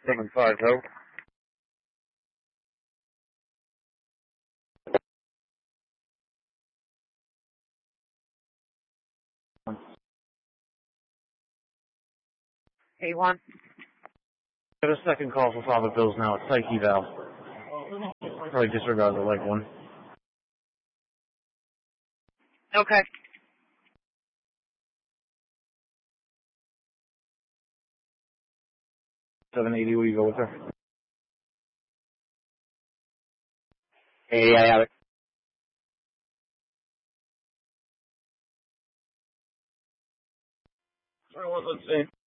750. Hey, Juan. Got a second call for Father Bills now. It's psych eval. Probably disregard the leg one. Okay. 780, will you go with her? Hey, I have it. Let's see.